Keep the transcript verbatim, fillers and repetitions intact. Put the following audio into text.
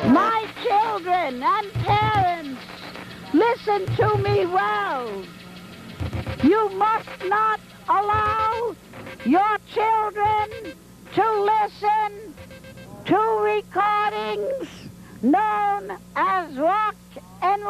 My children and parents, listen to me well. You must not allow your children to listen to recordings known as rock and